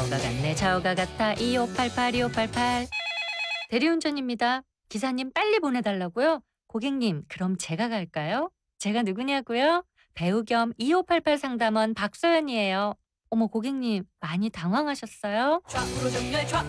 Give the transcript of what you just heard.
좌우가 같네 좌우가 같아 2588 2588 대리운전입니다. 기사님 빨리 보내달라고요? 고객님 그럼 제가 갈까요? 제가 누구냐고요? 배우 겸 2588 상담원 박소연이에요. 어머 고객님 많이 당황하셨어요? 좌우로 정렬 좌